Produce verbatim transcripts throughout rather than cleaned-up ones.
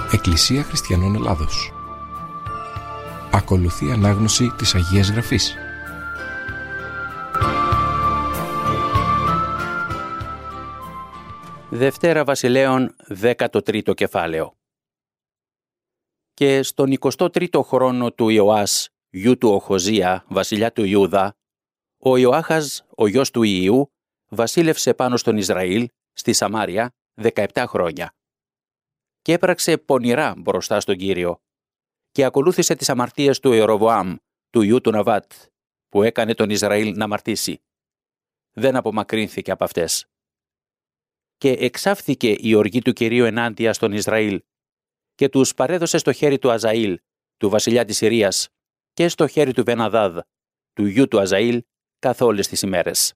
Εκκλησία Χριστιανών Ελλάδος. Ακολουθεί ανάγνωση της Αγίας Γραφής. Δευτέρα Βασιλέων, δέκατο τρίτο κεφάλαιο. Και στον εικοστό τρίτο χρόνο του Ιωάς, γιου του Οχοζία, βασιλιά του Ιούδα, ο Ιωάχας, ο γιος του Ιού, βασίλευσε πάνω στον Ισραήλ, στη Σαμάρια, δεκαεπτά χρόνια. Και έπραξε πονηρά μπροστά στον Κύριο και ακολούθησε τις αμαρτίες του Ιεροβοάμ, του γιου του Ναβάτ, που έκανε τον Ισραήλ να αμαρτήσει. Δεν απομακρύνθηκε από αυτές. Και εξάφθηκε η οργή του Κυρίου ενάντια στον Ισραήλ και τους παρέδωσε στο χέρι του Αζαήλ, του βασιλιά της Συρίας, και στο χέρι του Βεναδάδ, του γιου του Αζαήλ, καθ' όλες τις ημέρες.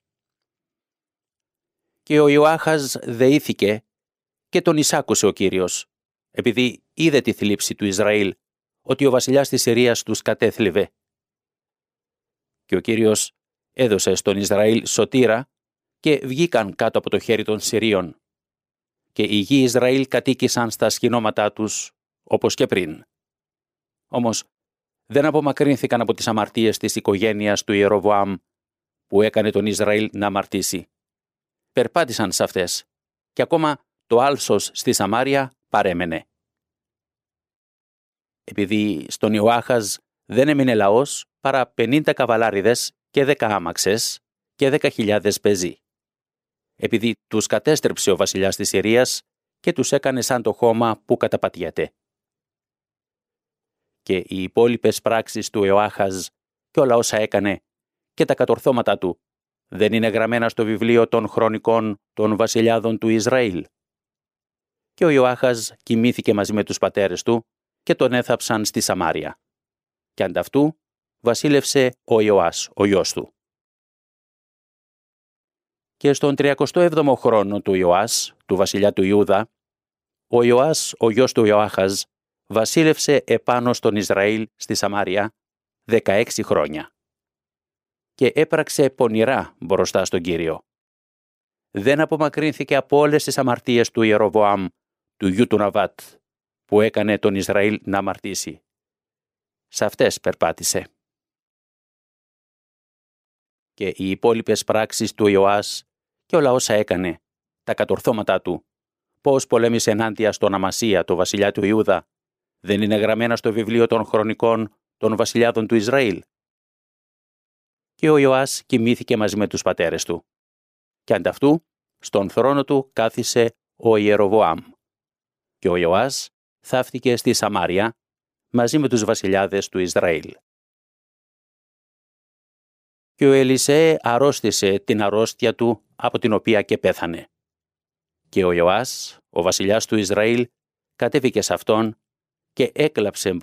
Και ο Ιωάχας δεήθηκε και τον εισάκουσε ο Κύριος, επειδή είδε τη θλίψη του Ισραήλ, ότι ο βασιλιάς της Συρίας τους κατέθλιβε. Και ο Κύριος έδωσε στον Ισραήλ σωτήρα και βγήκαν κάτω από το χέρι των Συρίων. Και οι γη Ισραήλ κατοίκησαν στα σκηνώματά τους, όπως και πριν. Όμως δεν απομακρύνθηκαν από τις αμαρτίες της οικογένειας του Ιεροβοάμ, που έκανε τον Ισραήλ να αμαρτήσει. Περπάτησαν σε αυτές, και ακόμα το άλσος στη Σαμάρια παρέμενε. Επειδή στον Ιωάχας δεν έμεινε λαός παρά πενήντα καβαλάριδες και δέκα άμαξες και δέκα χιλιάδες πεζοί. Επειδή τους κατέστρεψε ο βασιλιάς της Συρίας και τους έκανε σαν το χώμα που καταπατιέται. Και οι υπόλοιπες πράξεις του Ιωάχας και όλα όσα έκανε και τα κατορθώματα του δεν είναι γραμμένα στο βιβλίο των χρονικών των βασιλιάδων του Ισραήλ. Και ο Ιωάχας κοιμήθηκε μαζί με τους πατέρες του και τον έθαψαν στη Σαμάρια. Και ανταυτού βασίλευσε ο Ιωάς, ο γιος του. Και στον τριακοστό έβδομο χρόνο του Ιωάς, του βασιλιά του Ιούδα, ο Ιωάς, ο γιος του Ιωάχας, βασίλευσε επάνω στον Ισραήλ στη Σαμάρια δεκαέξι χρόνια. Και έπραξε πονηρά μπροστά στον Κύριο. Δεν απομακρύνθηκε από όλες τις αμαρτίες του Ιεροβοάμ, του γιου του Ναβάτ, που έκανε τον Ισραήλ να αμαρτήσει. Σε αυτές περπάτησε. Και οι υπόλοιπες πράξεις του Ιωάς και όλα όσα έκανε, τα κατορθώματά του, πώς πολέμησε ενάντια στον Αμασία, το βασιλιά του Ιούδα, δεν είναι γραμμένα στο βιβλίο των χρονικών των βασιλιάδων του Ισραήλ. Και ο Ιωάς κοιμήθηκε μαζί με τους πατέρες του. Και ανταυτού, στον θρόνο του κάθισε ο Ιεροβοάμ. Και ο Ιωάς θαύτηκε στη Σαμάρια μαζί με τους βασιλιάδες του Ισραήλ. Και ο Ελισέ αρρώστησε την αρρώστια του από την οποία και πέθανε. Και ο Ιωάς, ο βασιλιάς του Ισραήλ, κατέβηκε σε αυτόν και έκλαψε